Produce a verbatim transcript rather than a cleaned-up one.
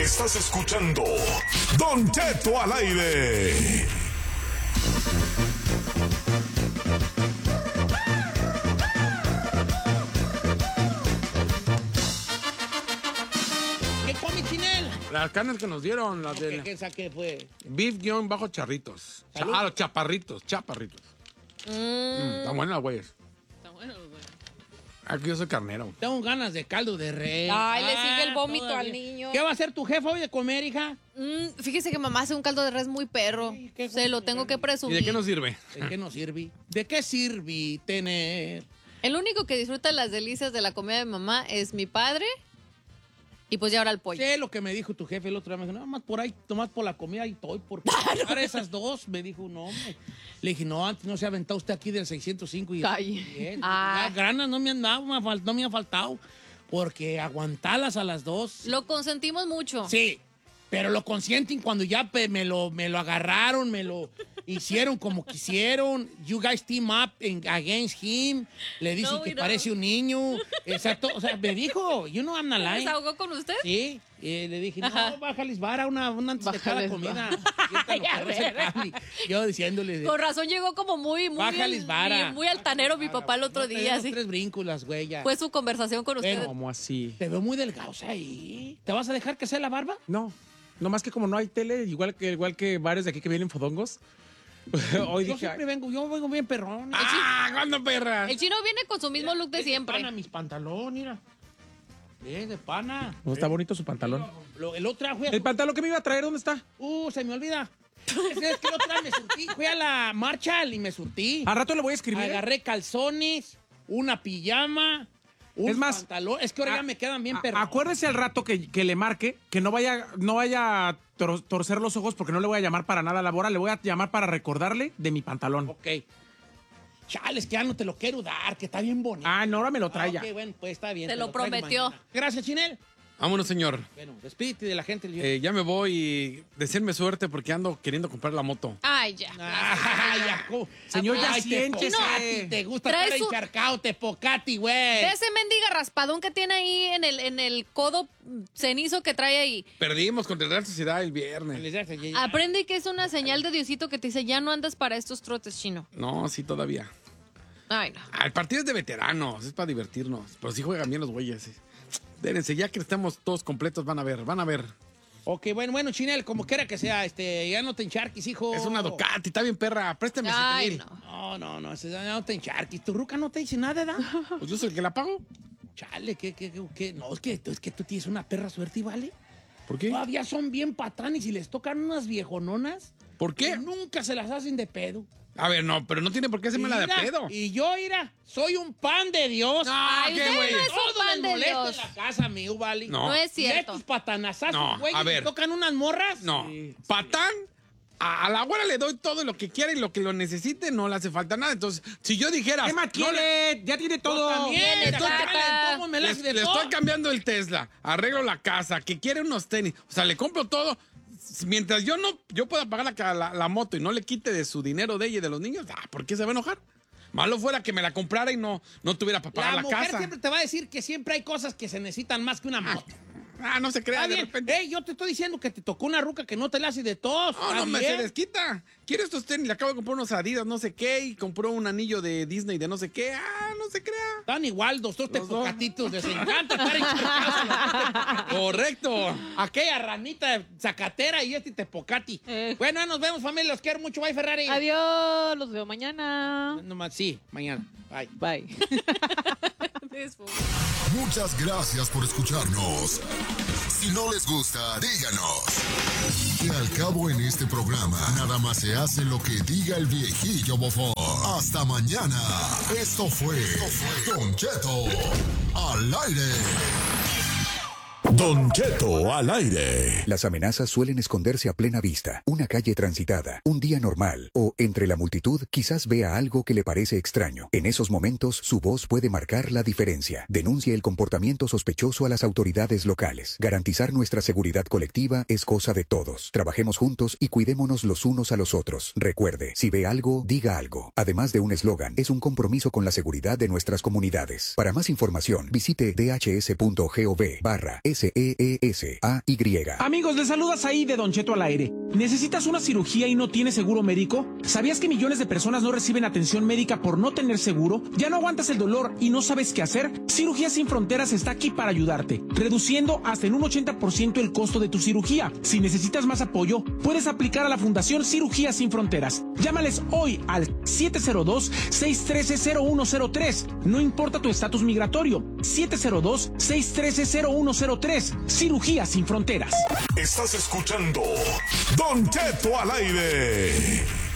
Estás escuchando Don Cheto al aire. ¿Qué come, Chinel? Las carnes que nos dieron, las ¿Qué, de qué saqué fue? beef guión bajo charritos. Cha- ¿Salud? ah, los chaparritos, chaparritos. Mm, están buenas, güeyes. Está bueno, güey. Aquí yo soy carnero. Tengo ganas de caldo de res. Ay, le Ah, sigue el vómito todavía. al niño. ¿Qué va a hacer tu jefa hoy de comer, hija? Mm, fíjese que mamá hace un caldo de res muy perro. Ay, qué Se lo gusto, tengo que ¿Y presumir. de qué nos sirve? ¿De qué nos sirve? ¿De qué sirve tener? El único que disfruta las delicias de la comida de mamá es mi padre. Y pues ya ahora el pollo. Sé lo que me dijo tu jefe el otro día. Me dijo, nada más por ahí, nomás por la comida y estoy. Por para esas dos, me dijo un hombre. Le dije, no, antes no se ha aventado usted aquí del seiscientos cinco. Y Ay. bien, Ah. ya ganas no me han dado, me ha fal- no me ha faltado. Porque aguantarlas a las dos. Lo consentimos mucho. Sí, pero lo consienten cuando ya pe- me, lo, me lo agarraron, me lo hicieron como quisieron. You guys team up in- against him. Le dicen No, que we don't. parece un niño. Exacto. O sea, me dijo, you know I'm not ¿Se lying. ahogó con usted? Sí, y le dije, Ajá. no, bájales vara una, una antes de cada Bájales comida. vara. Siéntalo, Ay, a perro, ese ver. Cali. Yo diciéndole, Con razón llegó como muy, muy, bájales al- vara. muy altanero mi papá el otro No, día. tenemos Así. tres brincos las güeyas. Fue su conversación con usted. Bueno. ¿Cómo así? Te veo muy delgado ahí. ¿Te vas a dejar que sea la barba? No, no más que como no hay tele, igual que igual que varios de aquí que vienen fodongos. Hoy Yo dije, siempre vengo, yo vengo bien perrón. ¡Ah! ¿Cuándo, perra? El chino viene con su mismo look de Es siempre. pana mis pantalones, mira. Es de pana. no está bonito su pantalón. Lo- el otro día fui a... El pantalón que me iba a traer, ¿dónde está? Uh, se me olvida. Es, es que el otro día me surtí. Fui a la Marshall y me surtí. A rato le voy a escribir. Agarré calzones, una pijama, un Es más, pantalón. Es que ahora a- ya me quedan bien A- perrón. Acuérdese al rato que, que le marque, que no vaya, no vaya a tor- torcer los ojos porque no le voy a llamar para nada a la Bora, le voy a llamar para recordarle de mi pantalón. Ok. Chales, que ya no te lo quiero dar, que está bien bonito. Ah, no, ahora me lo trae ya. Ok, bueno, pues está bien. Te te lo traigo prometió. mañana. Gracias, Chinel. Vámonos, señor. Bueno, despídete de la gente. Eh, ya me voy y decirme suerte porque ando queriendo comprar la moto. Ay, ya. Ay, ya, co- Señor, ya Ay, siéntese. Tepocati, te gusta Trae estar su- encharcado, Tepocati, güey. De ese mendiga raspadón que tiene ahí en el, en el codo cenizo que trae ahí. Perdimos contra el Real Sociedad el viernes. Aprende que es una señal de Diosito que te dice, ya no andas para estos trotes, chino. No, sí, todavía. Ay, no. Ah, el partido es de veteranos, es para divertirnos. Pero sí juegan bien los güeyes. sí. Dérense, ya que estemos todos completos, van a ver, van a ver. Ok, bueno, bueno, Chinel, como quiera que sea, este, ya no te encharquis, hijo. Es una Ducati, está bien perra. Préstame Ay, siete mil. no. No, no, no, ese- ya no te encharquis. ¿Tu ruca no te dice nada, ¿da? Pues yo soy el que la pago. Chale, ¿qué, qué, qué, qué? No, es que, es que tú tienes una perra suerte, ¿y vale? ¿Por qué? Todavía son bien patanes y les tocan unas viejononas. ¿Por qué? que nunca se las hacen de pedo. A ver, no, pero no tiene por qué hacerme la de Mira, pedo. Y yo, mira, soy un pan de Dios. Ay, ¿qué, usted güey? no es un Todo pan les de molesta Dios. en la casa, mío, vale. No. No es Y cierto. estos patanazazos, No, güey, a que ver. tocan unas morras. No. Patán, a, a la abuela le doy todo lo que quiera y lo que lo necesite, no le hace falta nada. Entonces, si yo dijera. ¿Qué más no le- quiere? Ya tiene Yo todo. también, Tiene estoy tata. calentando, me la Le, hace de le todo. estoy cambiando el Tesla, arreglo la casa, que quiere unos tenis. O sea, le compro todo. Mientras yo no, yo pueda pagar la, ca- la, la moto y no le quite de su dinero de ella y de los niños, ah, ¿por qué se va a enojar? Malo fuera que me la comprara y no, no tuviera para pagar La, la, mujer casa. siempre te va a decir que siempre hay cosas que se necesitan más que una moto. Ah, no se crea, Está de bien. repente. Ey, yo te estoy diciendo que te tocó una ruca que no te la hace de todos. No, Está no, me bien. se desquita. Quiero estos tenis, le acabo de comprar unos Adidas, no sé qué, y compró un anillo de Disney de no sé qué. Ah, no se crea. Están igual, dos, dos Los dos. tepocatitos. Les encanta estar encharcados en los tepocatitos. Correcto. Aquella ranita zacatera y este tepocati. Eh. Bueno, nos vemos, familia. Los quiero mucho. Bye, Ferrari. Adiós, los veo mañana. No más, sí, mañana. Bye. Bye. Muchas gracias por escucharnos. Si no les gusta, díganos. Que al cabo en este programa, nada más se hace lo que diga el viejillo bofón. Hasta mañana. Esto fue Don Cheto al aire. Don Cheto al aire. Las amenazas suelen esconderse a plena vista. Una calle transitada, un día normal o entre la multitud quizás vea algo que le parece extraño. En esos momentos su voz puede marcar la diferencia. Denuncie el comportamiento sospechoso a las autoridades locales. Garantizar nuestra seguridad colectiva es cosa de todos. Trabajemos juntos y cuidémonos los unos a los otros. Recuerde, si ve algo, diga algo. Además de un eslogan, es un compromiso con la seguridad de nuestras comunidades. Para más información, visite dhs.gov barra S E E S A Y. Amigos, les saludas ahí de Don Cheto al aire. ¿Necesitas una cirugía y no tienes seguro médico? ¿Sabías que millones de personas no reciben atención médica por no tener seguro? ¿Ya no aguantas el dolor y no sabes qué hacer? Cirugías Sin Fronteras está aquí para ayudarte, reduciendo hasta en un ochenta por ciento el costo de tu cirugía. Si necesitas más apoyo, puedes aplicar a la Fundación Cirugías Sin Fronteras. Llámales hoy al siete cero dos, seis uno tres, cero uno cero tres. No importa tu estatus migratorio. siete cero dos, seis uno tres, cero uno cero tres. Cirugías Sin Fronteras. Estás escuchando Don Cheto al aire.